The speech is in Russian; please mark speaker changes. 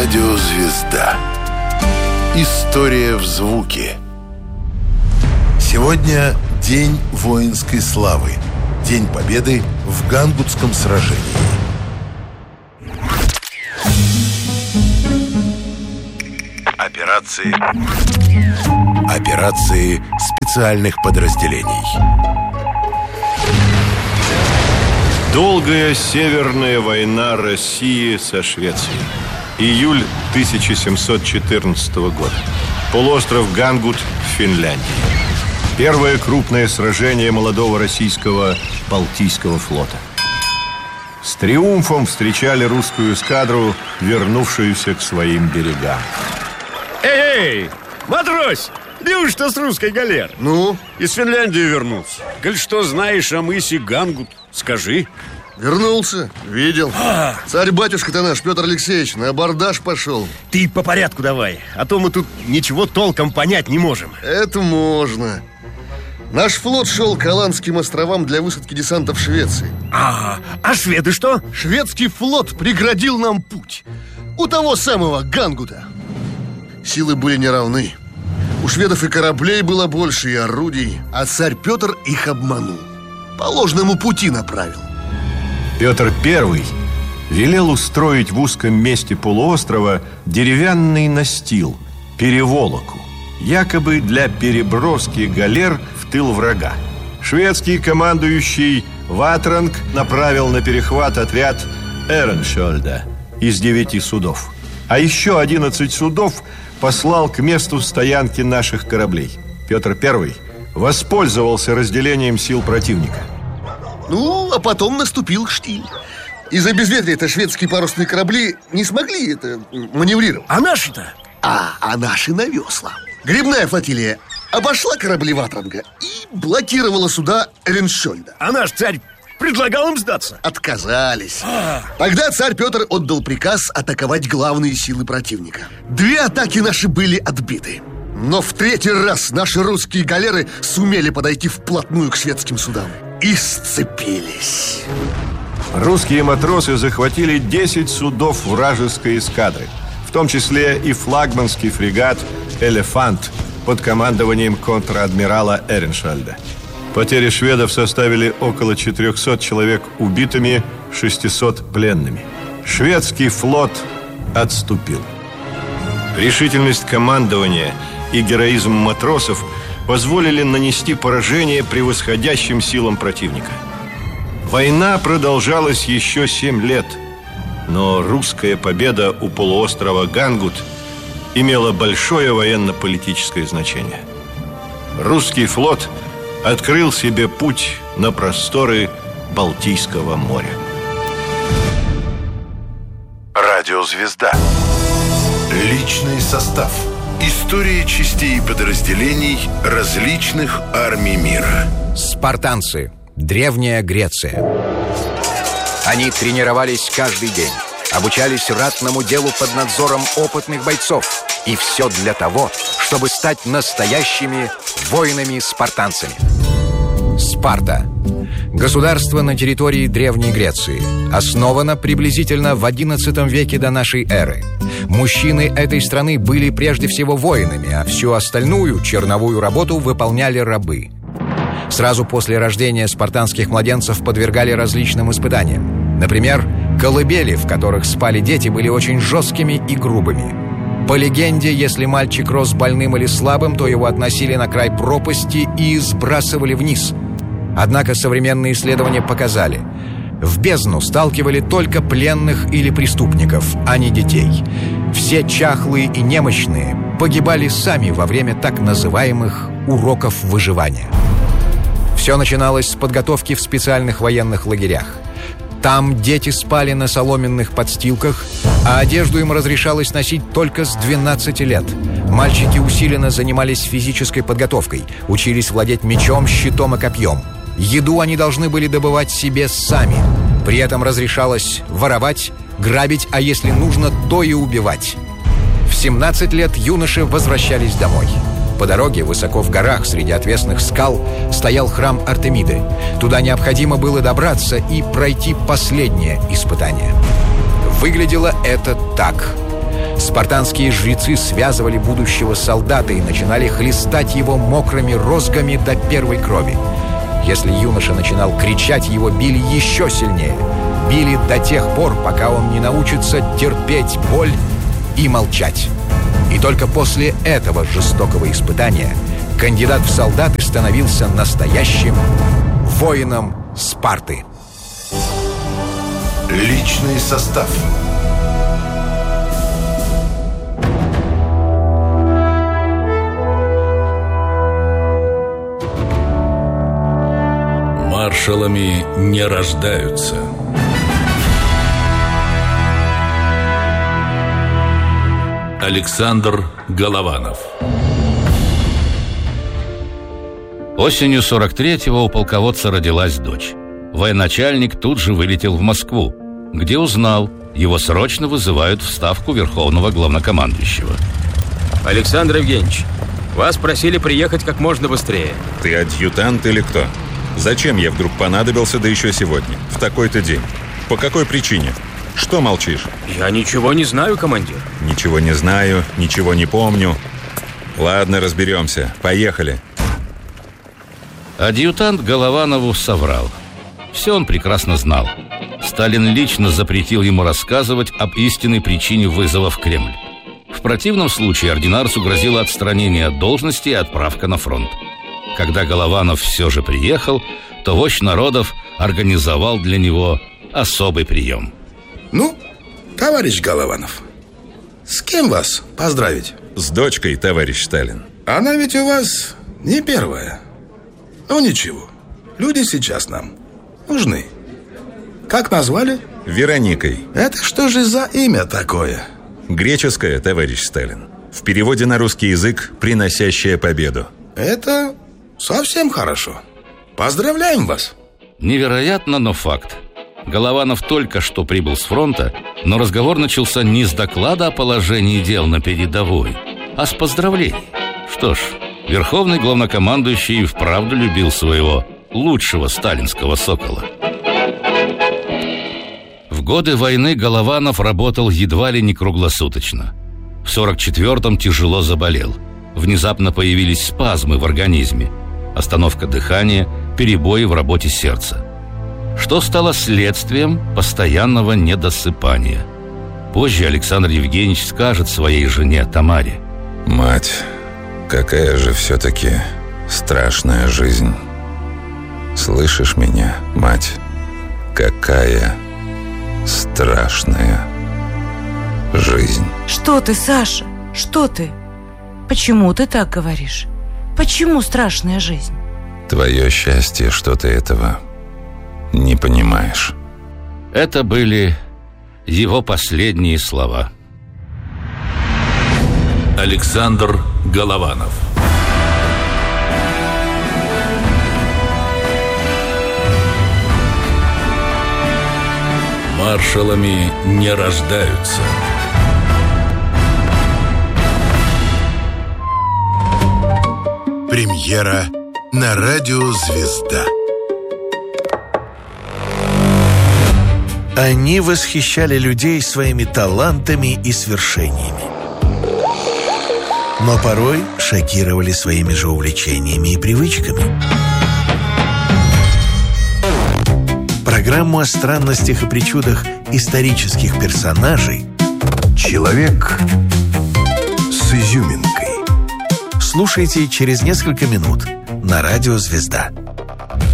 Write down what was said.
Speaker 1: Радиозвезда. История в звуке. Сегодня День воинской славы. День Победы в Гангутском сражении. Операции специальных подразделений.
Speaker 2: Долгая Северная война России со Швецией. Июль 1714 года. Полуостров Гангут в Финляндии. Первое крупное сражение молодого российского Балтийского флота. С триумфом встречали русскую эскадру, вернувшуюся к своим берегам.
Speaker 3: Эй, матрос! Неужто с русской галеры?
Speaker 4: Ну?
Speaker 3: Из Финляндии вернулся. Коль что знаешь о мысе Гангут, скажи.
Speaker 4: Вернулся, видел. Царь-батюшка-то наш, Петр Алексеевич, на абордаж пошел.
Speaker 3: Ты по порядку давай, а то мы тут ничего толком понять не можем.
Speaker 4: Это можно. Наш флот шел к Аландским островам для высадки десанта в Швеции.
Speaker 3: А шведы что?
Speaker 4: Шведский флот преградил нам путь у того самого Гангута. Силы были неравны. У шведов и кораблей было больше, и орудий. А царь Петр их обманул, по ложному пути направил.
Speaker 2: Петр I велел устроить в узком месте полуострова деревянный настил, переволоку, якобы для переброски галер в тыл врага. Шведский командующий Ватранг направил на перехват отряд Эреншольда из 9 судов. А еще 11 судов послал к месту стоянки наших кораблей. Петр I воспользовался разделением сил противника.
Speaker 4: Ну, а потом наступил штиль. Из-за безветрия-то шведские парусные корабли не смогли это маневрировать.
Speaker 3: А наши-то?
Speaker 4: А наши на весла. Гребная флотилия обошла корабли Ватранга и блокировала суда Эреншольда.
Speaker 3: А наш царь предлагал им сдаться?
Speaker 4: Отказались. Тогда царь Петр отдал приказ атаковать главные силы противника. 2 атаки наши были отбиты. Но в 3-й раз наши русские галеры сумели подойти вплотную к шведским судам и сцепились.
Speaker 2: Русские матросы захватили 10 судов вражеской эскадры, в том числе и флагманский фрегат «Элефант» под командованием контр-адмирала Эреншольда. Потери шведов составили около 400 человек убитыми, 600 пленными. Шведский флот отступил. Решительность командования и героизм матросов позволили нанести поражение превосходящим силам противника. Война продолжалась еще 7 лет, но русская победа у полуострова Гангут имела большое военно-политическое значение. Русский флот открыл себе путь на просторы Балтийского моря.
Speaker 1: Радиозвезда. Личный состав. Истории частей и подразделений различных армий мира.
Speaker 5: Спартанцы. Древняя Греция. Они тренировались каждый день, обучались ратному делу под надзором опытных бойцов. И все для того, чтобы стать настоящими воинами-спартанцами. Спарта. Государство на территории Древней Греции. Основано приблизительно в XI веке до нашей эры. Мужчины этой страны были прежде всего воинами, а всю остальную черновую работу выполняли рабы. Сразу после рождения спартанских младенцев подвергали различным испытаниям. Например, колыбели, в которых спали дети, были очень жесткими и грубыми. По легенде, если мальчик рос больным или слабым, то его относили на край пропасти и сбрасывали вниз. Однако современные исследования показали, в бездну сталкивали только пленных или преступников, а не детей. Все чахлые и немощные погибали сами во время так называемых уроков выживания. Все начиналось с подготовки в специальных военных лагерях. Там дети спали на соломенных подстилках, а одежду им разрешалось носить только с 12 лет. Мальчики усиленно занимались физической подготовкой, учились владеть мечом, щитом и копьем. Еду они должны были добывать себе сами. При этом разрешалось воровать, грабить, а если нужно, то и убивать. В 17 лет юноши возвращались домой. По дороге, высоко в горах, среди отвесных скал, стоял храм Артемиды. Туда необходимо было добраться и пройти последнее испытание. Выглядело это так. Спартанские жрецы связывали будущего солдата и начинали хлестать его мокрыми розгами до первой крови. Если юноша начинал кричать, его били еще сильнее. Били до тех пор, пока он не научится терпеть боль и молчать. И только после этого жестокого испытания кандидат в солдаты становился настоящим воином Спарты.
Speaker 1: Личный состав.
Speaker 6: Маршалами не рождаются. Александр Голованов.
Speaker 7: Осенью 43-го у полководца родилась дочь. Военачальник тут же вылетел в Москву, где узнал, его срочно вызывают в ставку Верховного Главнокомандующего.
Speaker 8: Александр Евгеньевич, вас просили приехать как можно быстрее.
Speaker 2: Ты адъютант или кто? Зачем я вдруг понадобился, да еще сегодня, в такой-то день? По какой причине? Что молчишь?
Speaker 8: Я ничего не знаю, командир.
Speaker 2: Ничего не знаю, ничего не помню. Ладно, разберемся. Поехали.
Speaker 7: Адъютант Голованову соврал. Все он прекрасно знал. Сталин лично запретил ему рассказывать об истинной причине вызова в Кремль. В противном случае ординарцу грозило отстранение от должности и отправка на фронт. Когда Голованов все же приехал, то вождь народов организовал для него особый прием.
Speaker 9: Ну, товарищ Голованов, с кем вас поздравить?
Speaker 2: С дочкой, товарищ Сталин.
Speaker 9: Она ведь у вас не первая. Ну ничего, люди сейчас нам нужны. Как назвали?
Speaker 2: Вероникой.
Speaker 9: Это что же за имя такое?
Speaker 2: Греческое, товарищ Сталин. В переводе на русский язык «приносящая победу».
Speaker 9: Это совсем хорошо. Поздравляем вас.
Speaker 7: Невероятно, но факт. Голованов только что прибыл с фронта, но разговор начался не с доклада о положении дел на передовой, а с поздравлений. Что ж, Верховный Главнокомандующий и вправду любил своего лучшего сталинского сокола. В годы войны Голованов работал едва ли не круглосуточно. В 44-м тяжело заболел. Внезапно появились спазмы в организме, остановка дыхания, перебои в работе сердца. Что стало следствием постоянного недосыпания. Позже Александр Евгеньевич скажет своей жене Тамаре:
Speaker 10: «Мать, какая же все-таки страшная жизнь. Слышишь меня, мать? Какая страшная жизнь».
Speaker 11: Что ты, Саша? Что ты? Почему ты так говоришь? Почему страшная жизнь?
Speaker 10: Твое счастье, что ты этого не понимаешь.
Speaker 7: Это были его последние слова.
Speaker 6: Александр Голованов. Маршалами не рождаются.
Speaker 1: Премьера на радио «Звезда».
Speaker 12: Они восхищали людей своими талантами и свершениями, но порой шокировали своими же увлечениями и привычками. Программу о странностях и причудах исторических персонажей
Speaker 1: «Человек с изюминкой».
Speaker 12: слушайте через несколько минут на радио «Звезда».